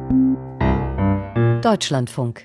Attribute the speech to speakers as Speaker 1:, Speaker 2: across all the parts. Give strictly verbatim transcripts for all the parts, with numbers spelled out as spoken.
Speaker 1: Deutschlandfunk.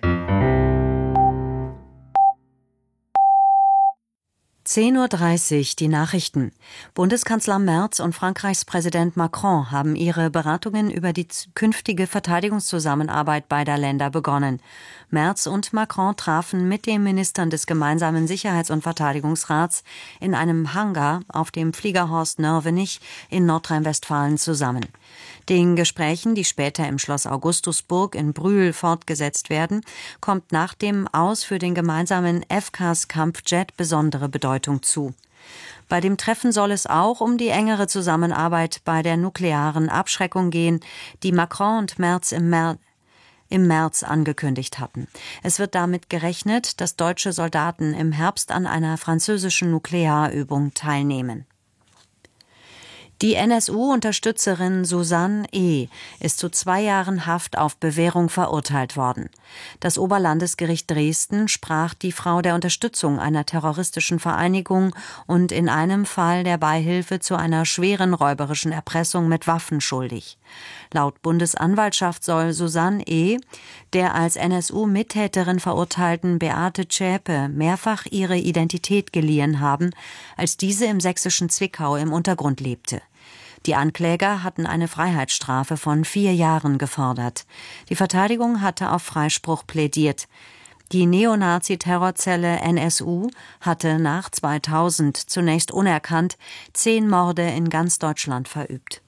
Speaker 1: zehn Uhr dreißig, die Nachrichten. Bundeskanzler Merz und Frankreichs Präsident Macron haben ihre Beratungen über die künftige Verteidigungszusammenarbeit beider Länder begonnen. Merz und Macron trafen mit den Ministern des gemeinsamen Sicherheits- und Verteidigungsrats in einem Hangar auf dem Fliegerhorst Nörvenich in Nordrhein-Westfalen zusammen. Den Gesprächen, die später im Schloss Augustusburg in Brühl fortgesetzt werden, kommt nach dem Aus für den gemeinsamen F C A S-Kampfjet besondere Bedeutung zu. Bei dem Treffen soll es auch um die engere Zusammenarbeit bei der nuklearen Abschreckung gehen, die Macron und Merz im März im März angekündigt hatten. Es wird damit gerechnet, dass deutsche Soldaten im Herbst an einer französischen Nuklearübung teilnehmen. Die N S U-Unterstützerin Susanne E. ist zu zwei Jahren Haft auf Bewährung verurteilt worden. Das Oberlandesgericht Dresden sprach die Frau der Unterstützung einer terroristischen Vereinigung und in einem Fall der Beihilfe zu einer schweren räuberischen Erpressung mit Waffen schuldig. Laut Bundesanwaltschaft soll Susanne E. der als N S U-Mittäterin verurteilten Beate Zschäpe mehrfach ihre Identität geliehen haben, als diese im sächsischen Zwickau im Untergrund lebte. Die Ankläger hatten eine Freiheitsstrafe von vier Jahren gefordert. Die Verteidigung hatte auf Freispruch plädiert. Die Neonazi-Terrorzelle N S U hatte nach zweitausend zunächst unerkannt zehn Morde in ganz Deutschland verübt.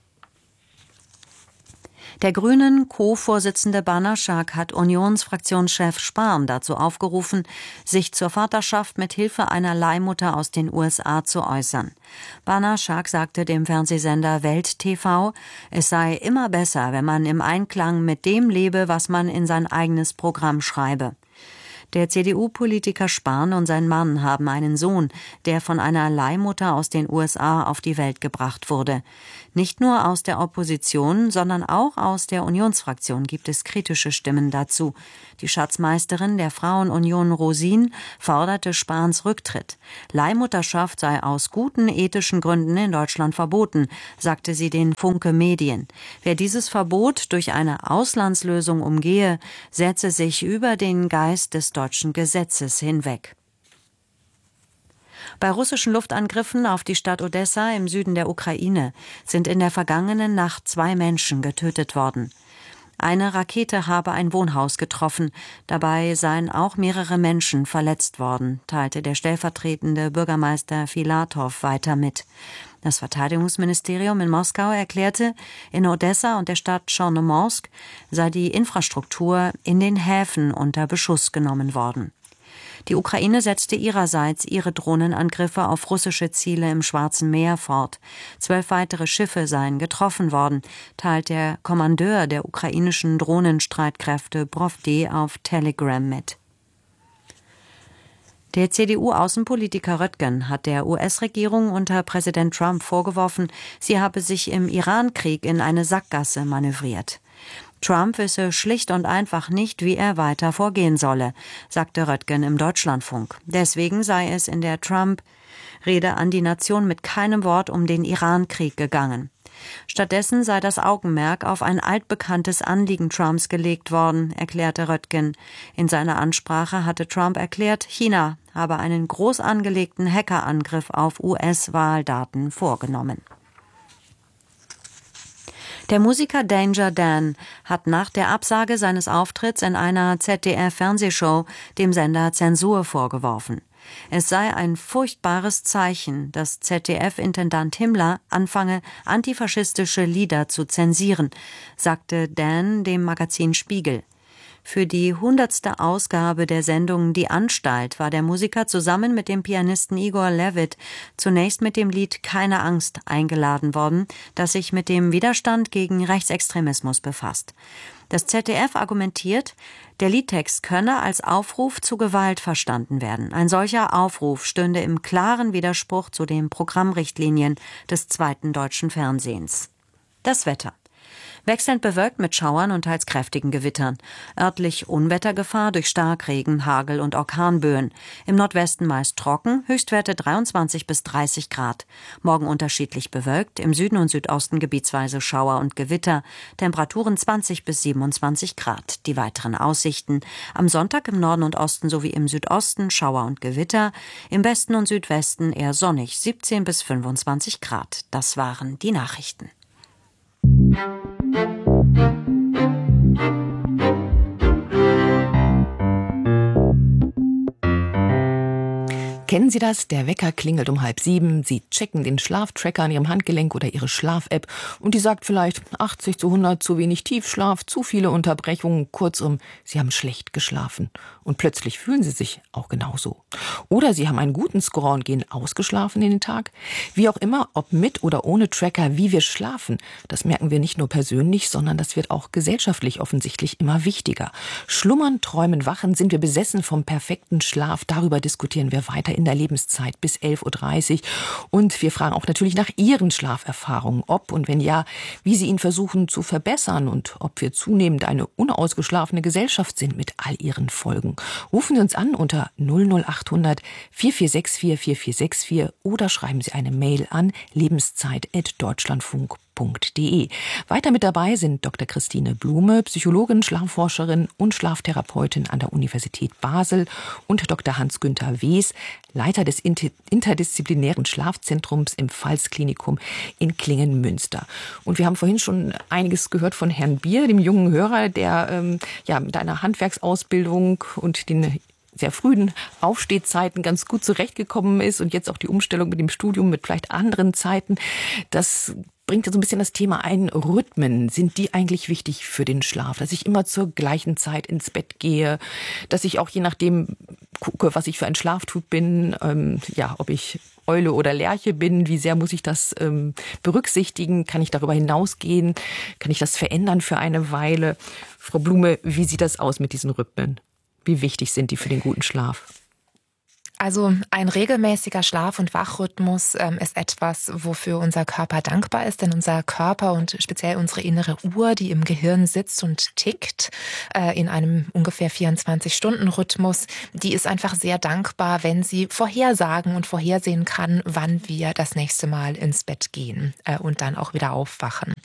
Speaker 1: Der Grünen Co-Vorsitzende Banaschak hat Unionsfraktionschef Spahn dazu aufgerufen, sich zur Vaterschaft mit Hilfe einer Leihmutter aus den U S A zu äußern. Banaschak sagte dem Fernsehsender Welt T V, es sei immer besser, wenn man im Einklang mit dem lebe, was man in sein eigenes Programm schreibe. Der C D U-Politiker Spahn und sein Mann haben einen Sohn, der von einer Leihmutter aus den U S A auf die Welt gebracht wurde. Nicht nur aus der Opposition, sondern auch aus der Unionsfraktion gibt es kritische Stimmen dazu. Die Schatzmeisterin der Frauenunion Rosin forderte Spahns Rücktritt. Leihmutterschaft sei aus guten ethischen Gründen in Deutschland verboten, sagte sie den Funke Medien. Wer dieses Verbot durch eine Auslandslösung umgehe, setze sich über den Geist des deutschen Gesetzes hinweg. Bei russischen Luftangriffen auf die Stadt Odessa im Süden der Ukraine sind in der vergangenen Nacht zwei Menschen getötet worden. Eine Rakete habe ein Wohnhaus getroffen, dabei seien auch mehrere Menschen verletzt worden, teilte der stellvertretende Bürgermeister Filatow weiter mit. Das Verteidigungsministerium in Moskau erklärte, in Odessa und der Stadt Chornomorsk sei die Infrastruktur in den Häfen unter Beschuss genommen worden. Die Ukraine setzte ihrerseits ihre Drohnenangriffe auf russische Ziele im Schwarzen Meer fort. Zwölf weitere Schiffe seien getroffen worden, teilt der Kommandeur der ukrainischen Drohnenstreitkräfte Brovdi auf Telegram mit. Der C D U-Außenpolitiker Röttgen hat der U S-Regierung unter Präsident Trump vorgeworfen, sie habe sich im Iran-Krieg in eine Sackgasse manövriert. Trump wisse schlicht und einfach nicht, wie er weiter vorgehen solle, sagte Röttgen im Deutschlandfunk. Deswegen sei es in der Trump-Rede an die Nation mit keinem Wort um den Iran-Krieg gegangen. Stattdessen sei das Augenmerk auf ein altbekanntes Anliegen Trumps gelegt worden, erklärte Röttgen. In seiner Ansprache hatte Trump erklärt, China habe einen groß angelegten Hackerangriff auf U S-Wahldaten vorgenommen. Der Musiker Danger Dan hat nach der Absage seines Auftritts in einer Z D F-Fernsehshow dem Sender Zensur vorgeworfen. Es sei ein furchtbares Zeichen, dass Z D F-Intendant Himmler anfange, antifaschistische Lieder zu zensieren, sagte Dan dem Magazin Spiegel. Für die hundertste Ausgabe der Sendung Die Anstalt war der Musiker zusammen mit dem Pianisten Igor Levit zunächst mit dem Lied Keine Angst eingeladen worden, das sich mit dem Widerstand gegen Rechtsextremismus befasst. Das Z D F argumentiert, der Liedtext könne als Aufruf zu Gewalt verstanden werden. Ein solcher Aufruf stünde im klaren Widerspruch zu den Programmrichtlinien des zweiten deutschen Fernsehens. Das Wetter. Wechselnd bewölkt mit Schauern und teils kräftigen Gewittern. Örtlich Unwettergefahr durch Starkregen, Hagel und Orkanböen. Im Nordwesten meist trocken, Höchstwerte dreiundzwanzig bis dreißig Grad. Morgen unterschiedlich bewölkt, im Süden und Südosten gebietsweise Schauer und Gewitter. Temperaturen zwanzig bis siebenundzwanzig Grad. Die weiteren Aussichten: am Sonntag im Norden und Osten sowie im Südosten Schauer und Gewitter. Im Westen und Südwesten eher sonnig, siebzehn bis fünfundzwanzig Grad. Das waren die Nachrichten.
Speaker 2: Kennen Sie das? Der Wecker klingelt um halb sieben. Sie checken den Schlaftracker an Ihrem Handgelenk oder Ihre Schlaf-App und die sagt vielleicht achtzig zu hundert, zu wenig Tiefschlaf, zu viele Unterbrechungen. Kurzum, Sie haben schlecht geschlafen. Und plötzlich fühlen Sie sich auch genauso. Oder Sie haben einen guten Score und gehen ausgeschlafen in den Tag. Wie auch immer, ob mit oder ohne Tracker, wie wir schlafen, das merken wir nicht nur persönlich, sondern das wird auch gesellschaftlich offensichtlich immer wichtiger. Schlummern, träumen, wachen, sind wir besessen vom perfekten Schlaf. Darüber diskutieren wir weiter in der Lebenszeit bis elf Uhr dreißig. Und wir fragen auch natürlich nach Ihren Schlaferfahrungen, ob und wenn ja, wie Sie ihn versuchen zu verbessern und ob wir zunehmend eine unausgeschlafene Gesellschaft sind mit all ihren Folgen. Rufen Sie uns an unter null null acht hundert vier vier sechs vier vier vier sechs vier oder schreiben Sie eine Mail an lebenszeit at deutschlandfunk punkt de. Weiter mit dabei sind Doktor Christine Blume, Psychologin, Schlafforscherin und Schlaftherapeutin an der Universität Basel und Doktor Hans-Günther Wes, Leiter des interdisziplinären Schlafzentrums im Pfalz-Klinikum in Klingen-Münster. Und wir haben vorhin schon einiges gehört von Herrn Bier, dem jungen Hörer, der ähm, ja mit einer Handwerksausbildung und den sehr frühen Aufstehzeiten ganz gut zurechtgekommen ist und jetzt auch die Umstellung mit dem Studium mit vielleicht anderen Zeiten. Das bringt ja so ein bisschen das Thema ein, Rhythmen. Sind die eigentlich wichtig für den Schlaf? Dass ich immer zur gleichen Zeit ins Bett gehe, dass ich auch je nachdem gucke, was ich für ein Schlaftyp bin, ähm, ja, ob ich Eule oder Lerche bin, wie sehr muss ich das ähm, berücksichtigen? Kann ich darüber hinausgehen? Kann ich das verändern für eine Weile? Frau Blume, wie sieht das aus mit diesen Rhythmen? Wie wichtig sind die für den guten Schlaf?
Speaker 3: Also ein regelmäßiger Schlaf- und Wachrhythmus ähm, ist etwas, wofür unser Körper dankbar ist. Denn unser Körper und speziell unsere innere Uhr, die im Gehirn sitzt und tickt, äh, in einem ungefähr vierundzwanzig-Stunden-Rhythmus, die ist einfach sehr dankbar, wenn sie vorhersagen und vorhersehen kann, wann wir das nächste Mal ins Bett gehen äh, und dann auch wieder aufwachen.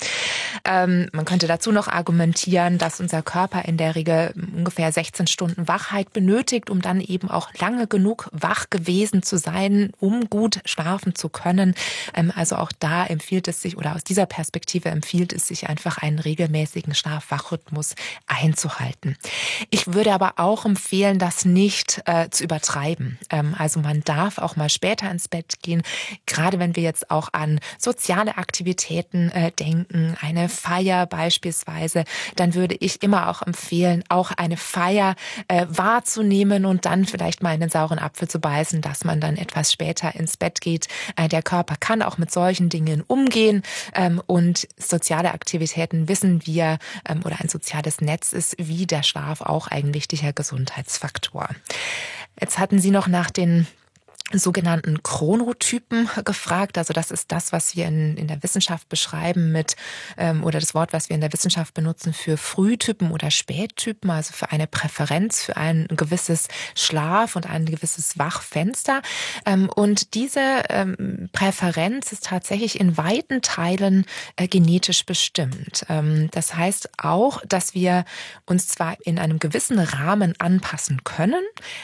Speaker 3: Ähm, man könnte dazu noch argumentieren, dass unser Körper in der Regel ungefähr sechzehn Stunden Wachheit benötigt, um dann eben auch lange genug wach gewesen zu sein, um gut schlafen zu können. Ähm, also auch da empfiehlt es sich, oder aus dieser Perspektive empfiehlt es sich einfach, einen regelmäßigen Schlaf-Wach-Rhythmus einzuhalten. Ich würde aber auch empfehlen, das nicht äh, zu übertreiben. Ähm, also man darf auch mal später ins Bett gehen, gerade wenn wir jetzt auch an soziale Aktivitäten äh, denken, eine Feier beispielsweise, dann würde ich immer auch empfehlen, auch eine Feier äh, wahrzunehmen und dann vielleicht mal in den sauren Apfel zu beißen, dass man dann etwas später ins Bett geht. Äh, der Körper kann auch mit solchen Dingen umgehen ähm, und soziale Aktivitäten wissen wir ähm, oder ein soziales Netz ist wie der Schlaf auch ein wichtiger Gesundheitsfaktor. Jetzt hatten Sie noch nach den sogenannten Chronotypen gefragt. Also das ist das, was wir in, in der Wissenschaft beschreiben mit, ähm, oder das Wort, was wir in der Wissenschaft benutzen für Frühtypen oder Spättypen, also für eine Präferenz, für ein gewisses Schlaf- und ein gewisses Wachfenster. Ähm, und diese ähm, Präferenz ist tatsächlich in weiten Teilen äh, genetisch bestimmt. Ähm, das heißt auch, dass wir uns zwar in einem gewissen Rahmen anpassen können,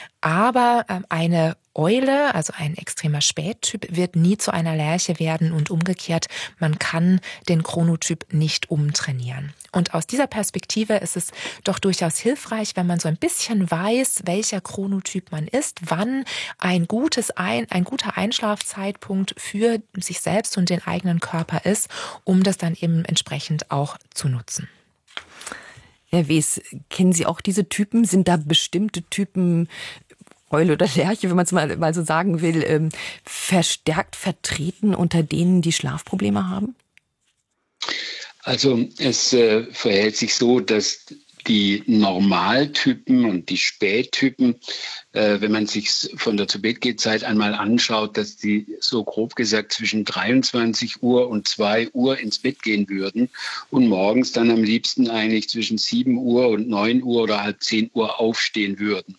Speaker 3: aber ähm, eine Eule, also ein extremer Spättyp, wird nie zu einer Lerche werden und umgekehrt, man kann den Chronotyp nicht umtrainieren. Und aus dieser Perspektive ist es doch durchaus hilfreich, wenn man so ein bisschen weiß, welcher Chronotyp man ist, wann ein gutes ein, ein guter Einschlafzeitpunkt für sich selbst und den eigenen Körper ist, um das dann eben entsprechend auch zu nutzen.
Speaker 2: Herr Wes, kennen Sie auch diese Typen? Sind da bestimmte Typen, Eule oder Lerche, wenn man es mal, mal so sagen will, ähm, verstärkt vertreten unter denen, die Schlafprobleme haben?
Speaker 4: Also es äh, verhält sich so, dass die Normaltypen und die Spättypen, äh, wenn man sich von der Zu-Bett-Geht-Zeit einmal anschaut, dass die so grob gesagt zwischen dreiundzwanzig Uhr und zwei Uhr ins Bett gehen würden und morgens dann am liebsten eigentlich zwischen sieben Uhr und neun Uhr oder halb zehn Uhr aufstehen würden.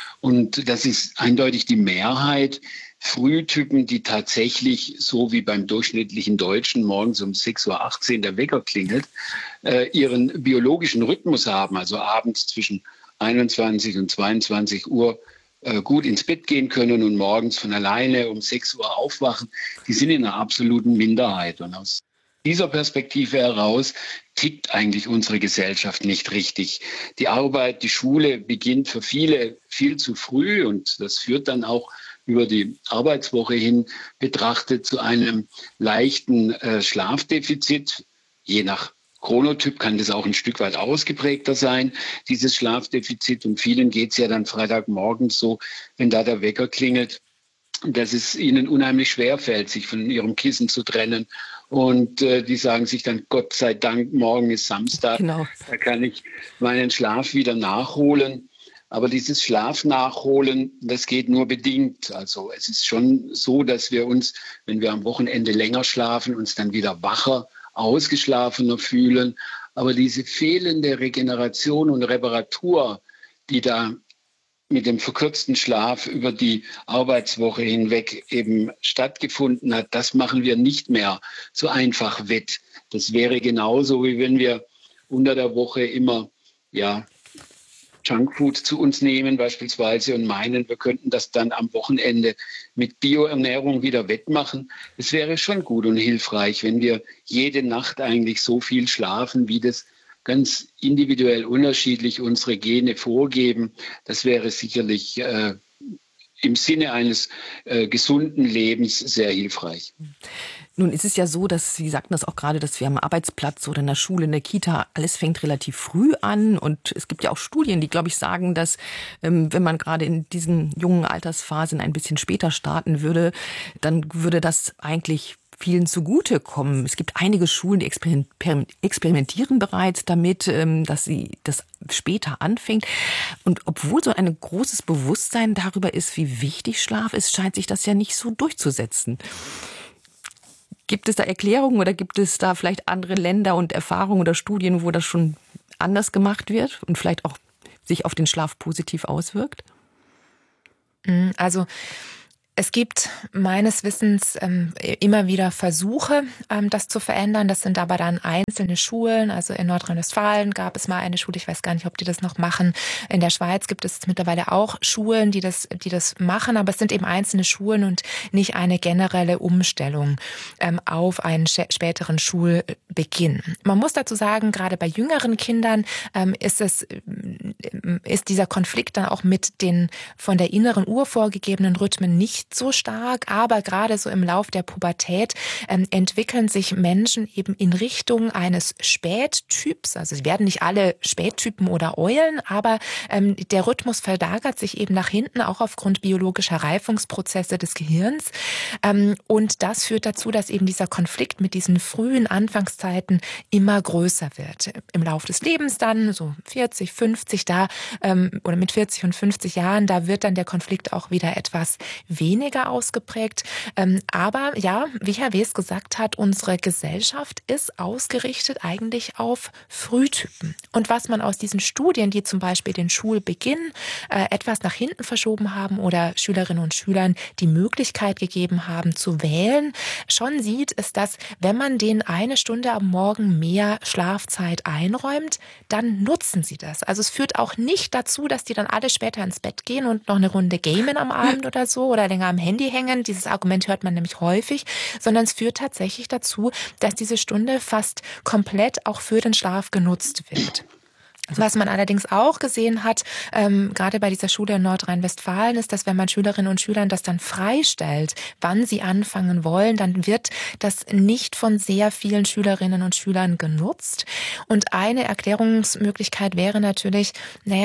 Speaker 4: Und das ist eindeutig die Mehrheit. Frühtypen, die tatsächlich, so wie beim durchschnittlichen Deutschen, morgens um sechs Uhr achtzehn der Wecker klingelt, äh, ihren biologischen Rhythmus haben, also abends zwischen einundzwanzig und zweiundzwanzig Uhr äh, gut ins Bett gehen können und morgens von alleine um sechs Uhr aufwachen, die sind in einer absoluten Minderheit. Und aus dieser Perspektive heraus tickt eigentlich unsere Gesellschaft nicht richtig. Die Arbeit, die Schule beginnt für viele viel zu früh und das führt dann auch über die Arbeitswoche hin betrachtet zu einem leichten äh, Schlafdefizit. Je nach Chronotyp kann das auch ein Stück weit ausgeprägter sein, dieses Schlafdefizit. Und vielen geht es ja dann Freitagmorgens so, wenn da der Wecker klingelt, dass es ihnen unheimlich schwer fällt, sich von ihrem Kissen zu trennen. Und äh, die sagen sich dann, Gott sei Dank, morgen ist Samstag, genau. Da kann ich meinen Schlaf wieder nachholen. Aber dieses Schlafnachholen, das geht nur bedingt. Also es ist schon so, dass wir uns, wenn wir am Wochenende länger schlafen, uns dann wieder wacher, ausgeschlafener fühlen. Aber diese fehlende Regeneration und Reparatur, die da mit dem verkürzten Schlaf über die Arbeitswoche hinweg eben stattgefunden hat, das machen wir nicht mehr so einfach wett. Das wäre genauso, wie wenn wir unter der Woche immer, ja, Junkfood zu uns nehmen beispielsweise und meinen, wir könnten das dann am Wochenende mit Bioernährung wieder wettmachen. Es wäre schon gut und hilfreich, wenn wir jede Nacht eigentlich so viel schlafen, wie das ganz individuell unterschiedlich unsere Gene vorgeben. Das wäre sicherlich äh, im Sinne eines äh, gesunden Lebens sehr hilfreich.
Speaker 2: Nun ist es ja so, dass Sie sagten das auch gerade, dass wir am Arbeitsplatz oder in der Schule, in der Kita, alles fängt relativ früh an. Und es gibt ja auch Studien, die, glaube ich, sagen, dass ähm, wenn man gerade in diesen jungen Altersphasen ein bisschen später starten würde, dann würde das eigentlich vielen zugutekommen. Es gibt einige Schulen, die experimentieren bereits damit, dass sie das später anfängt. Und obwohl so ein großes Bewusstsein darüber ist, wie wichtig Schlaf ist, scheint sich das ja nicht so durchzusetzen. Gibt es da Erklärungen oder gibt es da vielleicht andere Länder und Erfahrungen oder Studien, wo das schon anders gemacht wird und vielleicht auch sich auf den Schlaf positiv auswirkt?
Speaker 3: Also es gibt meines Wissens ähm, immer wieder Versuche, ähm, das zu verändern. Das sind aber dann einzelne Schulen. Also in Nordrhein-Westfalen gab es mal eine Schule, ich weiß gar nicht, ob die das noch machen. In der Schweiz gibt es mittlerweile auch Schulen, die das, die das machen. Aber es sind eben einzelne Schulen und nicht eine generelle Umstellung ähm, auf einen späteren Schulbeginn. Man muss dazu sagen, gerade bei jüngeren Kindern ähm, ist es, ist dieser Konflikt dann auch mit den von der inneren Uhr vorgegebenen Rhythmen nicht so stark, aber gerade so im Lauf der Pubertät ähm, entwickeln sich Menschen eben in Richtung eines Spättyps. Also sie werden nicht alle Spättypen oder Eulen, aber ähm, der Rhythmus verlagert sich eben nach hinten, auch aufgrund biologischer Reifungsprozesse des Gehirns. Ähm, und das führt dazu, dass eben dieser Konflikt mit diesen frühen Anfangszeiten immer größer wird. Im Lauf des Lebens dann, so vierzig, fünfzig, da ähm, oder mit vierzig und fünfzig Jahren, da wird dann der Konflikt auch wieder etwas weniger weniger ausgeprägt. Aber ja, wie Herr Wes gesagt hat, unsere Gesellschaft ist ausgerichtet eigentlich auf Frühtypen. Und was man aus diesen Studien, die zum Beispiel den Schulbeginn äh, etwas nach hinten verschoben haben oder Schülerinnen und Schülern die Möglichkeit gegeben haben zu wählen, schon sieht, ist, dass wenn man denen eine Stunde am Morgen mehr Schlafzeit einräumt, dann nutzen sie das. Also es führt auch nicht dazu, dass die dann alle später ins Bett gehen und noch eine Runde gamen am Abend oder so oder länger am Handy hängen. Dieses Argument hört man nämlich häufig, sondern es führt tatsächlich dazu, dass diese Stunde fast komplett auch für den Schlaf genutzt wird. Was man allerdings auch gesehen hat, ähm, gerade bei dieser Schule in Nordrhein-Westfalen, ist, dass wenn man Schülerinnen und Schülern das dann freistellt, wann sie anfangen wollen, dann wird das nicht von sehr vielen Schülerinnen und Schülern genutzt. Und eine Erklärungsmöglichkeit wäre natürlich, naja,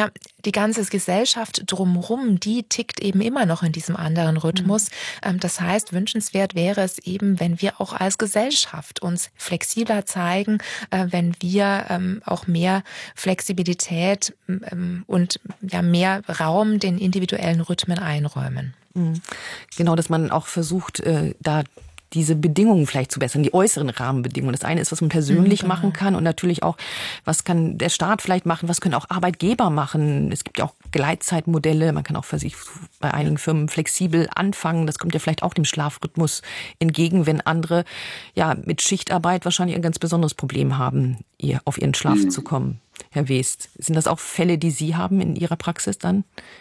Speaker 3: die ganze Gesellschaft drumherum, die tickt eben immer noch in diesem anderen Rhythmus. Mhm. Das heißt, wünschenswert wäre es eben, wenn wir auch als Gesellschaft uns flexibler zeigen, wenn wir auch mehr Flexibilität und ja mehr Raum den individuellen Rhythmen einräumen.
Speaker 2: Mhm. Genau, dass man auch versucht, da diese Bedingungen vielleicht zu bessern, die äußeren Rahmenbedingungen. Das eine ist, was man persönlich mhm, genau. machen kann und natürlich auch, was kann der Staat vielleicht machen, was können auch Arbeitgeber machen. Es gibt ja auch Gleitzeitmodelle, man kann auch für sich bei einigen Firmen flexibel anfangen. Das kommt ja vielleicht auch dem Schlafrhythmus entgegen, wenn andere ja mit Schichtarbeit wahrscheinlich ein ganz besonderes Problem haben, ihr auf ihren Schlaf mhm. zu kommen. Herr West, sind das auch Fälle, die Sie haben in Ihrer Praxis dann?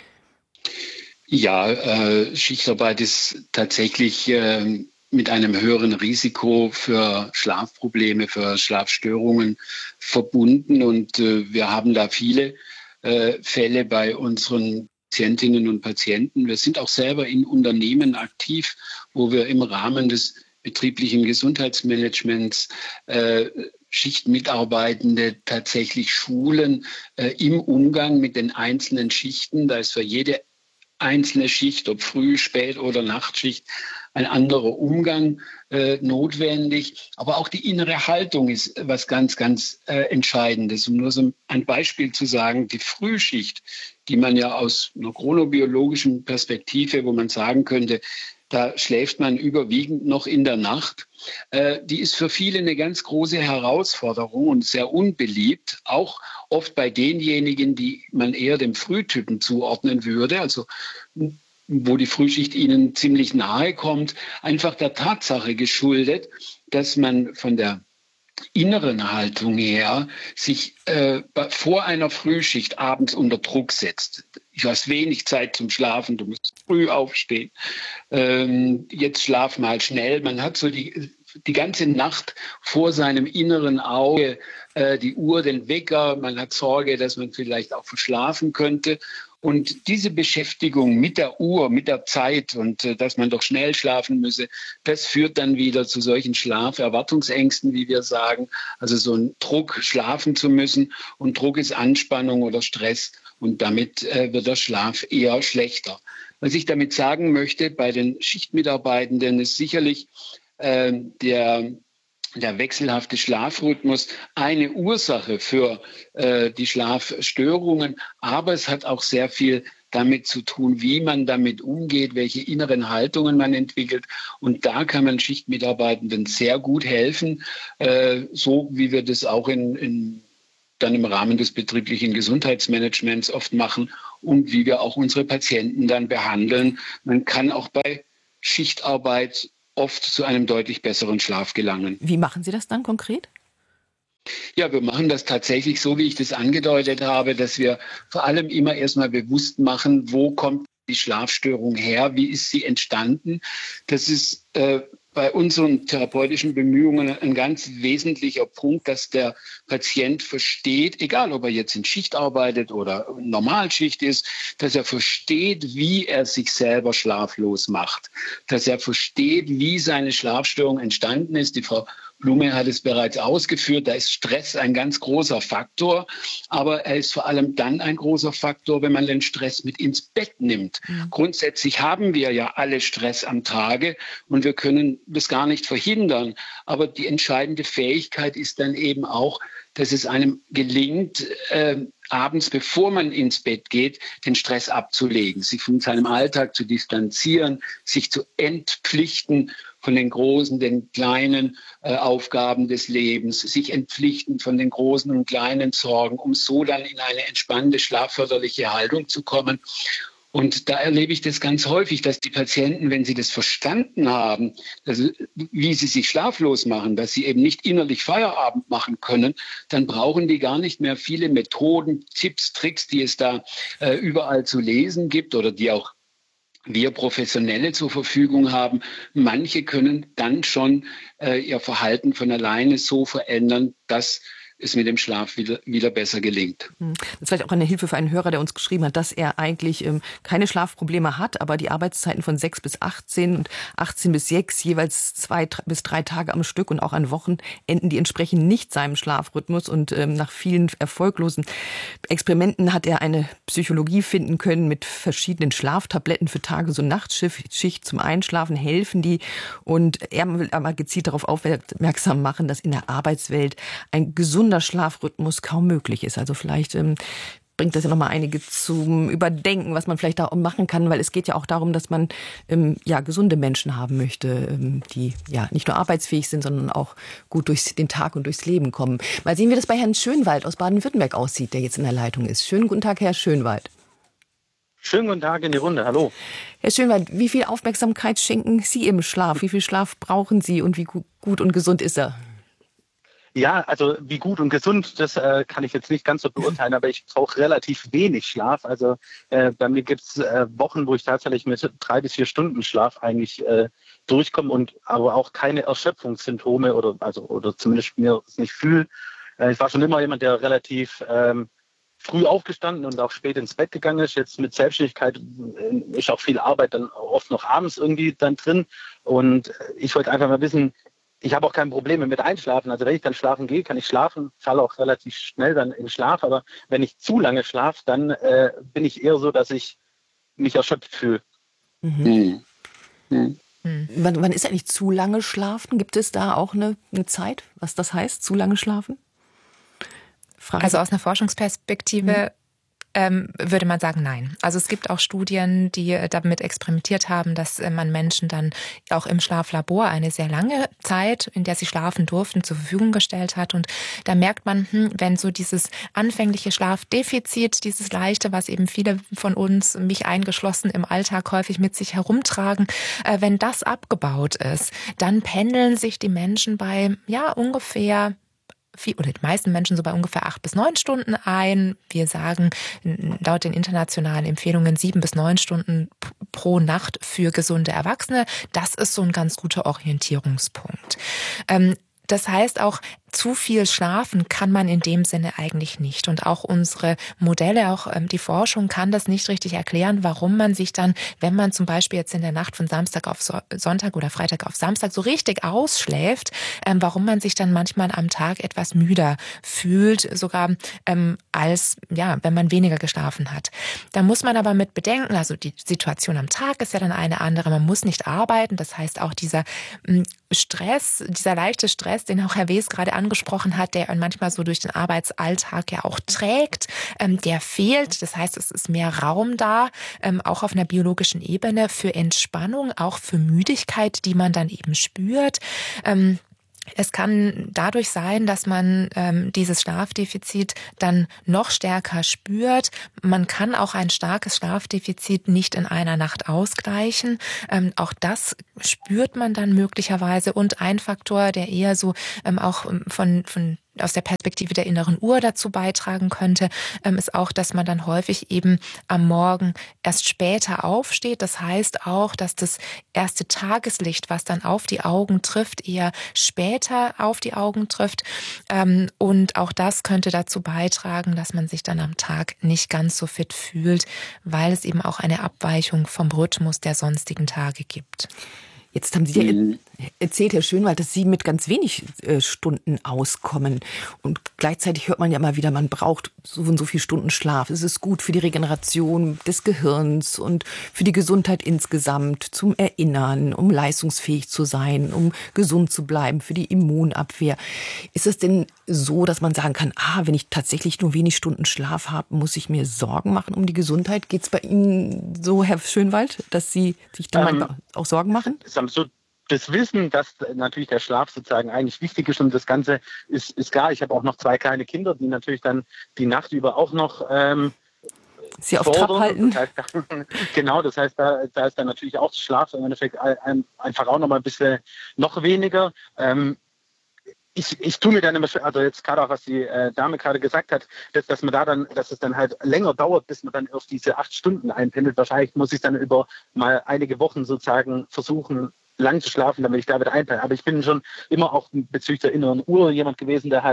Speaker 4: Ja, äh, Schichtarbeit ist tatsächlich äh, mit einem höheren Risiko für Schlafprobleme, für Schlafstörungen verbunden. Und äh, wir haben da viele äh, Fälle bei unseren Patientinnen und Patienten. Wir sind auch selber in Unternehmen aktiv, wo wir im Rahmen des betrieblichen Gesundheitsmanagements äh, Schichtmitarbeitende tatsächlich schulen äh, im Umgang mit den einzelnen Schichten. Da ist für jede einzelne Schicht, ob Früh-, Spät- oder Nachtschicht, ein anderer Umgang äh, notwendig. Aber auch die innere Haltung ist was ganz, ganz äh, Entscheidendes. Um nur so ein Beispiel zu sagen, die Frühschicht, die man ja aus einer chronobiologischen Perspektive, wo man sagen könnte, da schläft man überwiegend noch in der Nacht. Äh, die ist für viele eine ganz große Herausforderung und sehr unbeliebt, auch oft bei denjenigen, die man eher dem Frühtypen zuordnen würde, also wo die Frühschicht ihnen ziemlich nahe kommt, einfach der Tatsache geschuldet, dass man von der inneren Haltung her sich äh, vor einer Frühschicht abends unter Druck setzt. Ich habe wenig Zeit zum Schlafen, du musst früh aufstehen. Ähm, jetzt schlaf mal schnell. Man hat so die, die ganze Nacht vor seinem inneren Auge äh, die Uhr, den Wecker. Man hat Sorge, dass man vielleicht auch verschlafen könnte. Und diese Beschäftigung mit der Uhr, mit der Zeit und äh, dass man doch schnell schlafen müsse, das führt dann wieder zu solchen Schlaferwartungsängsten, wie wir sagen. Also so ein Druck, schlafen zu müssen. Und Druck ist Anspannung oder Stress. Und damit äh, wird der Schlaf eher schlechter. Was ich damit sagen möchte, bei den Schichtmitarbeitenden ist sicherlich äh, der... der wechselhafte Schlafrhythmus eine Ursache für äh, die Schlafstörungen, aber es hat auch sehr viel damit zu tun, wie man damit umgeht, welche inneren Haltungen man entwickelt. Und da kann man Schichtmitarbeitenden sehr gut helfen, äh, so wie wir das auch in, in, dann im Rahmen des betrieblichen Gesundheitsmanagements oft machen und wie wir auch unsere Patienten dann behandeln. Man kann auch bei Schichtarbeit oft zu einem deutlich besseren Schlaf gelangen.
Speaker 2: Wie machen Sie das dann konkret?
Speaker 4: Ja, wir machen das tatsächlich so, wie ich das angedeutet habe, dass wir vor allem immer erstmal bewusst machen, wo kommt die Schlafstörung her, wie ist sie entstanden. Das ist äh, bei unseren therapeutischen Bemühungen ein ganz wesentlicher Punkt, dass der Patient versteht, egal ob er jetzt in Schicht arbeitet oder Normalschicht ist, dass er versteht, wie er sich selber schlaflos macht, dass er versteht, wie seine Schlafstörung entstanden ist. Die Frau Blume hat es bereits ausgeführt, da ist Stress ein ganz großer Faktor, aber er ist vor allem dann ein großer Faktor, wenn man den Stress mit ins Bett nimmt. Mhm. Grundsätzlich haben wir ja alle Stress am Tage und wir können das gar nicht verhindern, aber die entscheidende Fähigkeit ist dann eben auch, dass es einem gelingt, äh, abends, bevor man ins Bett geht, den Stress abzulegen, sich von seinem Alltag zu distanzieren, sich zu entpflichten von den großen, den kleinen äh, Aufgaben des Lebens, sich entpflichten von den großen und kleinen Sorgen, um so dann in eine entspannte, schlafförderliche Haltung zu kommen. Und da erlebe ich das ganz häufig, dass die Patienten, wenn sie das verstanden haben, also wie sie sich schlaflos machen, dass sie eben nicht innerlich Feierabend machen können, dann brauchen die gar nicht mehr viele Methoden, Tipps, Tricks, die es da äh, überall zu lesen gibt oder die auch wir Professionelle zur Verfügung haben. Manche können dann schon äh, ihr Verhalten von alleine so verändern, dass es mit dem Schlaf wieder, wieder besser gelingt.
Speaker 2: Das ist vielleicht auch eine Hilfe für einen Hörer, der uns geschrieben hat, dass er eigentlich ähm, keine Schlafprobleme hat, aber die Arbeitszeiten von sechs bis achtzehn und achtzehn bis sechs jeweils zwei bis drei Tage am Stück und auch an Wochenenden, die entsprechen nicht seinem Schlafrhythmus. Und ähm, nach vielen erfolglosen Experimenten hat er eine Psychologie finden können mit verschiedenen Schlaftabletten für Tages- und Nachtschicht zum Einschlafen helfen die. Und er will aber gezielt darauf aufmerksam machen, dass in der Arbeitswelt ein gesunder Schlafrhythmus kaum möglich ist. Also vielleicht ähm, bringt das ja nochmal einige zum Überdenken, was man vielleicht da auch machen kann, weil es geht ja auch darum, dass man ähm, ja gesunde Menschen haben möchte, ähm, die ja nicht nur arbeitsfähig sind, sondern auch gut durch den Tag und durchs Leben kommen. Mal sehen, wie das bei Herrn Schönwald aus Baden-Württemberg aussieht, der jetzt in der Leitung ist. Schönen guten Tag, Herr Schönwald.
Speaker 5: Schönen guten Tag in die Runde, hallo.
Speaker 2: Herr Schönwald, wie viel Aufmerksamkeit schenken Sie im Schlaf? Wie viel Schlaf brauchen Sie und wie gut und gesund ist er?
Speaker 5: Ja, also wie gut und gesund, das äh, kann ich jetzt nicht ganz so beurteilen, aber ich brauche relativ wenig Schlaf. Also äh, bei mir gibt es äh, Wochen, wo ich tatsächlich mit drei bis vier Stunden Schlaf eigentlich äh, durchkomme und aber auch keine Erschöpfungssymptome oder also oder zumindest mir es nicht fühle. Äh, ich war schon immer jemand, der relativ ähm, früh aufgestanden und auch spät ins Bett gegangen ist. Jetzt mit Selbstständigkeit äh, ist auch viel Arbeit dann oft noch abends irgendwie dann drin. Und ich wollte einfach mal wissen, ich habe auch keine Probleme mit Einschlafen. Also wenn ich dann schlafen gehe, kann ich schlafen, falle auch relativ schnell dann in Schlaf. Aber wenn ich zu lange schlafe, dann äh, bin ich eher so, dass ich mich erschöpft fühle.
Speaker 2: Mhm. Mhm. Mhm. Wann, wann ist eigentlich zu lange schlafen? Gibt es da auch eine, eine Zeit, was das heißt, zu lange schlafen?
Speaker 3: Frage. Also aus einer Forschungsperspektive mhm. ähm, würde man sagen, nein. Also es gibt auch Studien, die damit experimentiert haben, dass man Menschen dann auch im Schlaflabor eine sehr lange Zeit, in der sie schlafen durften, zur Verfügung gestellt hat. Und da merkt man, hm, wenn so dieses anfängliche Schlafdefizit, dieses leichte, was eben viele von uns, mich eingeschlossen, im Alltag häufig mit sich herumtragen, äh, wenn das abgebaut ist, dann pendeln sich die Menschen bei ja ungefähr oder die meisten Menschen so bei ungefähr acht bis neun Stunden ein. Wir sagen laut den internationalen Empfehlungen sieben bis neun Stunden pro Nacht für gesunde Erwachsene. Das ist so ein ganz guter Orientierungspunkt. Das heißt auch, zu viel schlafen kann man in dem Sinne eigentlich nicht. Und auch unsere Modelle, auch die Forschung kann das nicht richtig erklären, warum man sich dann, wenn man zum Beispiel jetzt in der Nacht von Samstag auf Sonntag oder Freitag auf Samstag so richtig ausschläft, warum man sich dann manchmal am Tag etwas müder fühlt, sogar als, ja, wenn man weniger geschlafen hat. Da muss man aber mit bedenken, also die Situation am Tag ist ja dann eine andere, man muss nicht arbeiten, das heißt auch dieser Stress, dieser leichte Stress, den auch Herr Wes gerade angesprochen hat, der manchmal so durch den Arbeitsalltag ja auch trägt, ähm, der fehlt. Das heißt, es ist mehr Raum da, ähm, auch auf einer biologischen Ebene für Entspannung, auch für Müdigkeit, die man dann eben spürt. Ähm, Es kann dadurch sein, dass man ähm, dieses Schlafdefizit dann noch stärker spürt. Man kann auch ein starkes Schlafdefizit nicht in einer Nacht ausgleichen. Ähm, auch das spürt man dann möglicherweise. Und ein Faktor, der eher so ähm, auch von von aus der Perspektive der inneren Uhr dazu beitragen könnte, ist auch, dass man dann häufig eben am Morgen erst später aufsteht. Das heißt auch, dass das erste Tageslicht, was dann auf die Augen trifft, eher später auf die Augen trifft. Und auch das könnte dazu beitragen, dass man sich dann am Tag nicht ganz so fit fühlt, weil es eben auch eine Abweichung vom Rhythmus der sonstigen Tage gibt.
Speaker 2: Jetzt haben Sie ja erzählt, Herr Schönwald, dass Sie mit ganz wenig äh, Stunden auskommen. Und gleichzeitig hört man ja immer wieder, man braucht so und so viele Stunden Schlaf. Es ist gut für die Regeneration des Gehirns und für die Gesundheit insgesamt, zum Erinnern, um leistungsfähig zu sein, um gesund zu bleiben, für die Immunabwehr. Ist es denn so, dass man sagen kann, ah, wenn ich tatsächlich nur wenig Stunden Schlaf habe, muss ich mir Sorgen machen um die Gesundheit? Geht es bei Ihnen so, Herr Schönwald, dass Sie sich da ähm, manchmal auch Sorgen machen?
Speaker 5: So das Wissen, dass natürlich der Schlaf sozusagen eigentlich wichtig ist und das Ganze ist, ist klar. Ich habe auch noch zwei kleine Kinder, die natürlich dann die Nacht über auch noch ähm,
Speaker 2: Sie auf Trab halten.
Speaker 5: Das heißt, genau, das heißt, da, da ist dann natürlich auch der Schlaf im Endeffekt ein, einfach auch noch mal ein bisschen noch weniger. Ähm, Ich, ich tue mir dann immer, also jetzt gerade auch, was die äh, Dame gerade gesagt hat, dass, dass man da dann, dass es dann halt länger dauert, bis man dann auf diese acht Stunden einpendelt. Wahrscheinlich muss ich dann über mal einige Wochen sozusagen versuchen, lang zu schlafen, damit ich da wieder einpenne. Aber ich bin schon immer auch bezüglich der inneren Uhr jemand gewesen, der halt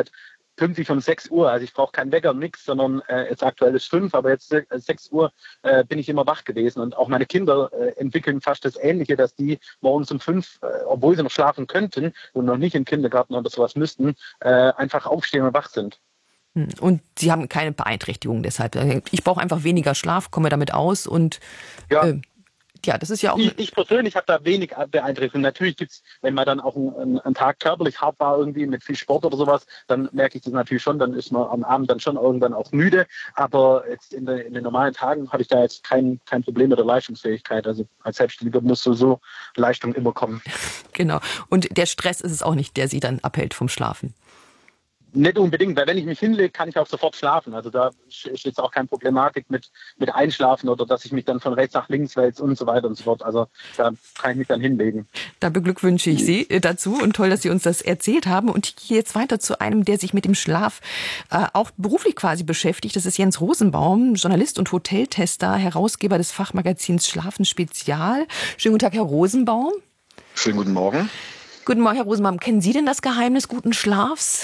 Speaker 5: pünktlich um sechs Uhr. Also ich brauche keinen Wecker, nix, sondern äh, jetzt aktuell ist fünf, aber jetzt äh, sechs Uhr äh, bin ich immer wach gewesen. Und auch meine Kinder äh, entwickeln fast das Ähnliche, dass die morgens um fünf, äh, obwohl sie noch schlafen könnten und noch nicht in den Kindergarten oder sowas müssten, äh, einfach aufstehen und wach sind.
Speaker 2: Und Sie haben keine Beeinträchtigung deshalb. Ich brauche einfach weniger Schlaf, komme damit aus und
Speaker 5: Ja.
Speaker 2: äh, ja, das ist ja auch...
Speaker 5: Ich, ich persönlich habe da wenig Beeinträchtigung. Natürlich gibt es, wenn man dann auch einen, einen Tag körperlich hart war, irgendwie mit viel Sport oder sowas, dann merke ich das natürlich schon, dann ist man am Abend dann schon irgendwann auch müde. Aber jetzt in, der, in den normalen Tagen habe ich da jetzt kein, kein Problem mit der Leistungsfähigkeit. Also als Selbstständiger muss sowieso Leistung immer kommen.
Speaker 2: Genau. Und der Stress ist es auch nicht, der Sie dann abhält vom Schlafen.
Speaker 5: Nicht unbedingt, weil wenn ich mich hinlege, kann ich auch sofort schlafen. Also da ist jetzt auch keine Problematik mit, mit Einschlafen oder dass ich mich dann von rechts nach links wälze und so weiter und so fort. Also da kann ich mich dann hinlegen.
Speaker 2: Da beglückwünsche ich Sie dazu und toll, dass Sie uns das erzählt haben. Und ich gehe jetzt weiter zu einem, der sich mit dem Schlaf äh, auch beruflich quasi beschäftigt. Das ist Jens Rosenbaum, Journalist und Hoteltester, Herausgeber des Fachmagazins Schlafen Spezial. Schönen guten Tag, Herr Rosenbaum.
Speaker 6: Schönen guten Morgen.
Speaker 2: Guten Morgen, Herr Rosenbaum. Kennen Sie denn das Geheimnis guten Schlafs?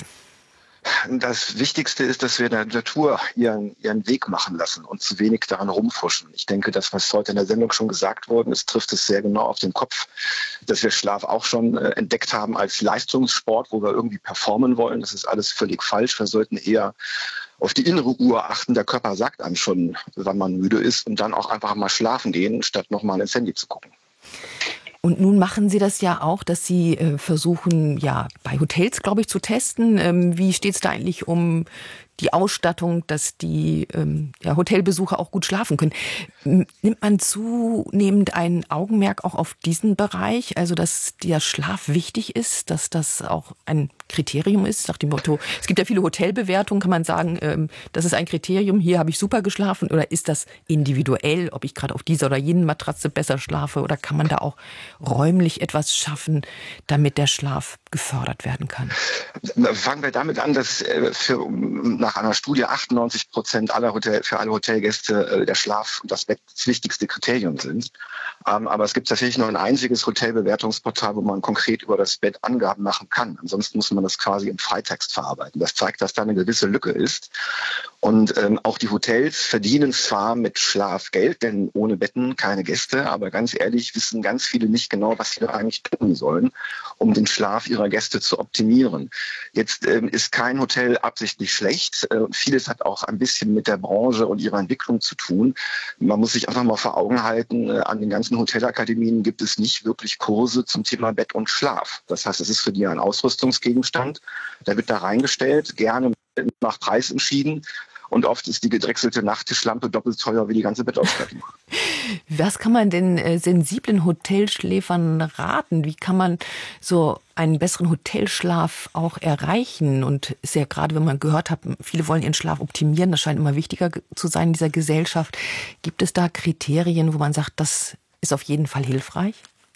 Speaker 6: Das Wichtigste ist, dass wir der Natur ihren, ihren Weg machen lassen und zu wenig daran rumfuschen. Ich denke, das, was heute in der Sendung schon gesagt worden ist, trifft es sehr genau auf den Kopf, dass wir Schlaf auch schon äh, entdeckt haben als Leistungssport, wo wir irgendwie performen wollen. Das ist alles völlig falsch. Wir sollten eher auf die innere Uhr achten. Der Körper sagt einem schon, wann man müde ist und dann auch einfach mal schlafen gehen, statt nochmal ins Handy zu gucken.
Speaker 2: Und nun machen Sie das ja auch, dass Sie äh, versuchen, ja, bei Hotels, glaube ich, zu testen. Ähm, wie steht es da eigentlich um die Ausstattung, dass die ähm, ja, Hotelbesucher auch gut schlafen können? Nimmt man zunehmend ein Augenmerk auch auf diesen Bereich, also dass der Schlaf wichtig ist, dass das auch ein Kriterium ist, nach dem Motto, es gibt ja viele Hotelbewertungen, kann man sagen, ähm, das ist ein Kriterium, hier habe ich super geschlafen, oder ist das individuell, ob ich gerade auf dieser oder jenen Matratze besser schlafe, oder kann man da auch räumlich etwas schaffen, damit der Schlaf gefördert werden kann?
Speaker 6: Fangen wir damit an, dass für, nach einer Studie achtundneunzig Prozent aller Hotel, für alle Hotelgäste der Schlaf und das Bett das wichtigste Kriterium sind. Aber es gibt tatsächlich nur ein einziges Hotelbewertungsportal, wo man konkret über das Bett Angaben machen kann. Ansonsten muss man das quasi im Freitext verarbeiten. Das zeigt, dass da eine gewisse Lücke ist. Und ähm, auch die Hotels verdienen zwar mit Schlaf Geld, denn ohne Betten keine Gäste, aber ganz ehrlich wissen ganz viele nicht genau, was sie da eigentlich tun sollen, um den Schlaf ihrer Gäste zu optimieren. Jetzt ähm, ist kein Hotel absichtlich schlecht. Äh, vieles hat auch ein bisschen mit der Branche und ihrer Entwicklung zu tun. Man muss sich einfach mal vor Augen halten, äh, an den ganzen Hotelakademien gibt es nicht wirklich Kurse zum Thema Bett und Schlaf. Das heißt, es ist für die ein Ausrüstungsgegenstand. Der wird da reingestellt, gerne nach Preis entschieden. Und oft ist die gedrechselte Nachttischlampe doppelt teuer wie die ganze Bettausstattung.
Speaker 2: Was kann man denn äh, sensiblen Hotelschläfern raten? Wie kann man so einen besseren Hotelschlaf auch erreichen? Und ist ja gerade, wenn man gehört hat, viele wollen ihren Schlaf optimieren, das scheint immer wichtiger zu sein in dieser Gesellschaft. Gibt es da Kriterien, wo man sagt, das ist auf jeden Fall hilfreich?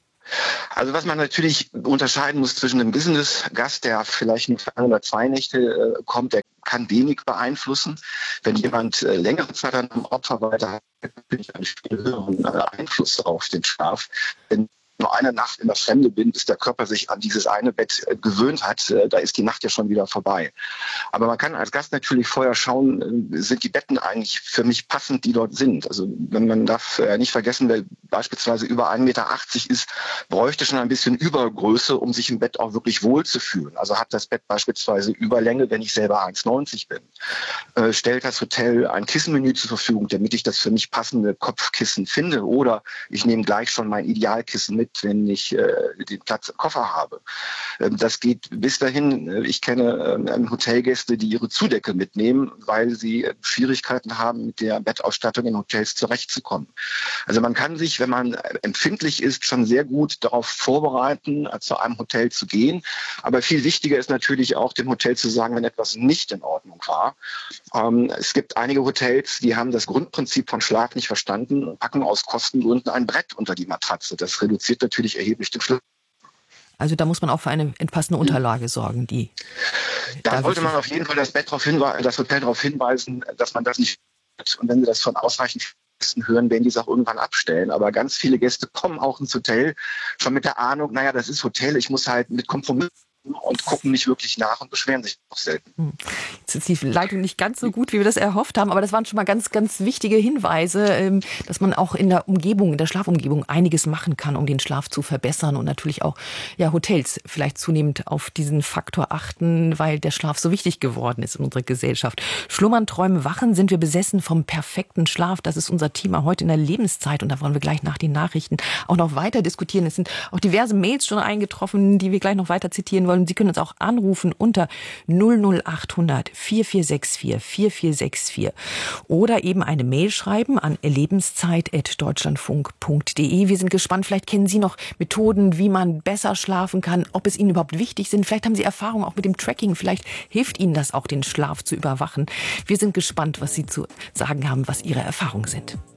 Speaker 6: Also was man natürlich unterscheiden muss zwischen einem Business-Gast, der vielleicht nur für ein oder zwei Nächte äh, kommt, der kann wenig beeinflussen. Wenn jemand äh, längere Zeit an einem Ort verweilt, hat natürlich einen viel höheren äh, Einfluss auf den Schlaf. Wenn nur eine Nacht in der Fremde bin, bis der Körper sich an dieses eine Bett äh, gewöhnt hat, äh, da ist die Nacht ja schon wieder vorbei. Aber man kann als Gast natürlich vorher schauen, äh, sind die Betten eigentlich für mich passend, die dort sind. Also wenn man darf äh, nicht vergessen, wer beispielsweise über ein Meter achtzig ist, bräuchte schon ein bisschen Übergröße, um sich im Bett auch wirklich wohl zu fühlen. Also hat das Bett beispielsweise Überlänge, wenn ich selber eins neunzig bin. Äh, stellt das Hotel ein Kissenmenü zur Verfügung, damit ich das für mich passende Kopfkissen finde, oder ich nehme gleich schon mein Idealkissen mit, wenn ich äh, den Platz im Koffer habe. Ähm, das geht bis dahin. Äh, ich kenne äh, Hotelgäste, die ihre Zudecke mitnehmen, weil sie äh, Schwierigkeiten haben, mit der Bettausstattung in Hotels zurechtzukommen. Also man kann sich, wenn man äh, empfindlich ist, schon sehr gut darauf vorbereiten, äh, zu einem Hotel zu gehen. Aber viel wichtiger ist natürlich auch, dem Hotel zu sagen, wenn etwas nicht in Ordnung war. Ähm, es gibt einige Hotels, die haben das Grundprinzip von Schlaf nicht verstanden und packen aus Kostengründen ein Brett unter die Matratze. Das reduziert natürlich erheblich den Schlaf.
Speaker 2: Also da muss man auch für eine passende Unterlage sorgen, die.
Speaker 6: Da,
Speaker 2: da
Speaker 6: sollte man auf jeden Fall das Bett darauf hinweisen, das Hotel darauf hinweisen, dass man das nicht hat. Und wenn sie das von ausreichend Gästen hören, werden die es auch irgendwann abstellen. Aber ganz viele Gäste kommen auch ins Hotel schon mit der Ahnung, naja, das ist Hotel, ich muss halt mit Kompromissen und gucken nicht wirklich nach und beschweren sich auch selten.
Speaker 2: Jetzt ist die Leitung nicht ganz so gut, wie wir das erhofft haben, aber das waren schon mal ganz, ganz wichtige Hinweise, dass man auch in der Umgebung, in der Schlafumgebung einiges machen kann, um den Schlaf zu verbessern und natürlich auch ja, Hotels vielleicht zunehmend auf diesen Faktor achten, weil der Schlaf so wichtig geworden ist in unserer Gesellschaft. Schlummern, träumen, wachen, sind wir besessen vom perfekten Schlaf. Das ist unser Thema heute in der Lebenszeit und da wollen wir gleich nach den Nachrichten auch noch weiter diskutieren. Es sind auch diverse Mails schon eingetroffen, die wir gleich noch weiter zitieren wollen. Sie können uns auch anrufen unter null null acht hundert vier vier sechs vier vier vier sechs vier oder eben eine Mail schreiben an lebenszeit at deutschlandfunk punkt de. Wir sind gespannt, vielleicht kennen Sie noch Methoden, wie man besser schlafen kann, ob es Ihnen überhaupt wichtig sind. Vielleicht haben Sie Erfahrung auch mit dem Tracking, vielleicht hilft Ihnen das auch, den Schlaf zu überwachen. Wir sind gespannt, was Sie zu sagen haben, was Ihre Erfahrungen sind.